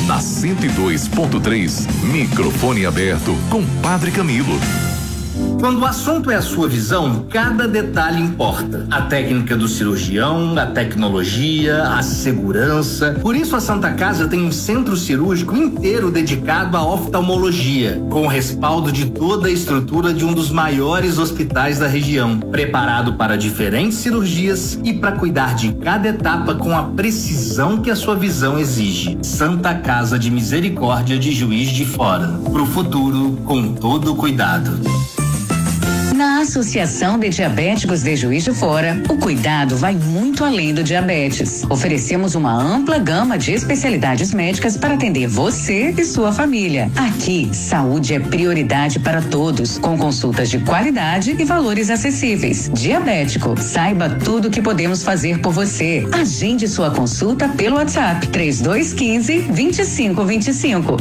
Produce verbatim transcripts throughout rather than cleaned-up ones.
Na cento e dois ponto três, microfone aberto com Padre Camilo. Quando o assunto é a sua visão, cada detalhe importa. A técnica do cirurgião, a tecnologia, a segurança. Por isso a Santa Casa tem um centro cirúrgico inteiro dedicado à oftalmologia, com o respaldo de toda a estrutura de um dos maiores hospitais da região, preparado para diferentes cirurgias e para cuidar de cada etapa com a precisão que a sua visão exige. Santa Casa de Misericórdia de Juiz de Fora. Pro futuro, com todo cuidado. Na Associação de Diabéticos de Juiz de Fora, o cuidado vai muito além do diabetes. Oferecemos uma ampla gama de especialidades médicas para atender você e sua família. Aqui, saúde é prioridade para todos, com consultas de qualidade e valores acessíveis. Diabético, saiba tudo o que podemos fazer por você. Agende sua consulta pelo WhatsApp três dois um cinco, dois cinco dois cinco.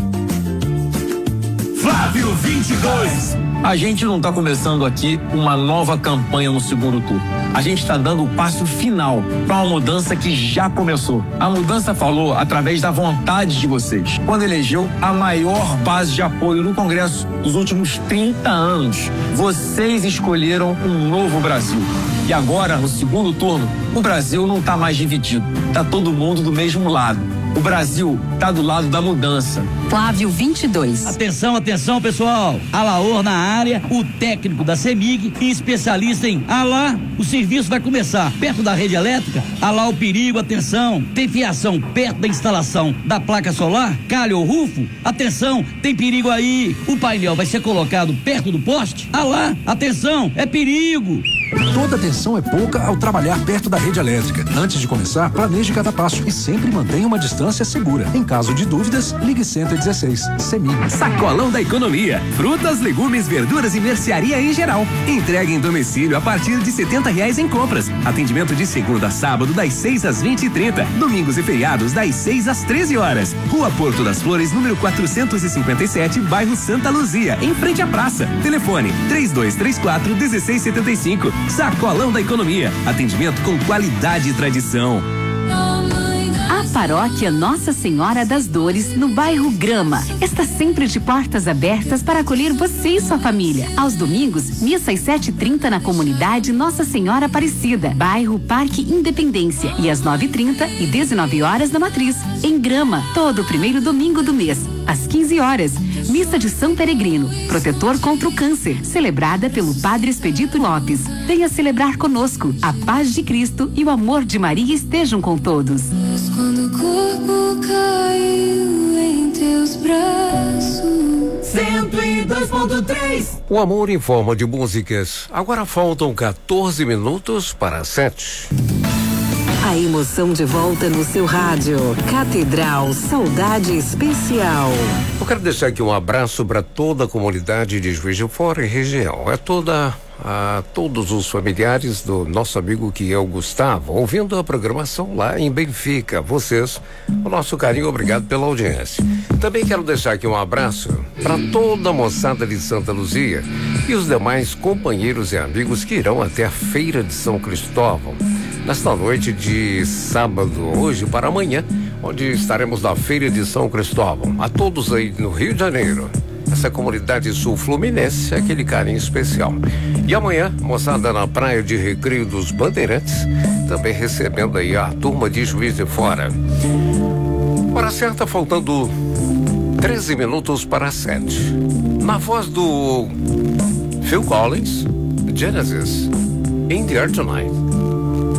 Flávio vinte e dois. A gente não está começando aqui uma nova campanha no segundo turno. A gente está dando o passo final para uma mudança que já começou. A mudança falou através da vontade de vocês, quando elegeu a maior base de apoio no Congresso dos últimos trinta anos. Vocês escolheram um novo Brasil. E agora, no segundo turno, o Brasil não está mais dividido. Está todo mundo do mesmo lado. O Brasil está do lado da mudança. Flávio vinte e dois. Atenção, atenção, pessoal. Alaor na área, o técnico da CEMIG e especialista em Alá. O serviço vai começar perto da rede elétrica. Alá o perigo, atenção. Tem fiação perto da instalação da placa solar? Calha ou rufo? Atenção, tem perigo aí. O painel vai ser colocado perto do poste? Alá, atenção, é perigo. Toda atenção é pouca ao trabalhar perto da rede elétrica. Antes de começar, planeje cada passo e sempre mantenha uma distância segura. Em caso de dúvidas, ligue cento e dezesseis. CEMIG. Sacolão da Economia. Frutas, legumes, verduras e mercearia em geral. Entrega em domicílio a partir de setenta reais em compras. Atendimento de segunda a sábado das seis às vinte e trinta. Domingos e feriados das seis às treze horas. Rua Porto das Flores, número quatrocentos e cinquenta e sete, bairro Santa Luzia, em frente à praça. Telefone três dois três quatro, um seis sete cinco. Sacolão da Economia. Atendimento com qualidade e tradição. A Paróquia Nossa Senhora das Dores, no bairro Grama, está sempre de portas abertas para acolher você e sua família. Aos domingos, missa às sete e trinta na comunidade Nossa Senhora Aparecida, bairro Parque Independência, e às nove e trinta e dezenove horas na Matriz, em Grama, todo o primeiro domingo do mês. Às quinze horas, missa de São Peregrino, protetor contra o câncer, celebrada pelo Padre Expedito Lopes. Venha celebrar conosco. A paz de Cristo e o amor de Maria estejam com todos. Quando o corpo caiu em teus braços. cento e dois ponto três. O amor em forma de músicas. Agora faltam quatorze minutos para sete. A emoção de volta no seu rádio. Catedral Saudade Especial. Eu quero deixar aqui um abraço para toda a comunidade de Juiz de Fora e região. É toda a todos os familiares do nosso amigo que é o Gustavo, ouvindo a programação lá em Benfica. Vocês, o nosso carinho, obrigado pela audiência. Também quero deixar aqui um abraço para toda a moçada de Santa Luzia e os demais companheiros e amigos que irão até a Feira de São Cristóvão nesta noite de sábado, hoje para amanhã, onde estaremos na Feira de São Cristóvão. A todos aí no Rio de Janeiro, essa comunidade sul-fluminense, aquele carinho especial. E amanhã, moçada na Praia de Recreio dos Bandeirantes, também recebendo aí a turma de Juiz de Fora. Hora certa, faltando treze minutos para sete. Na voz do Phil Collins, Genesis, In the Air Tonight.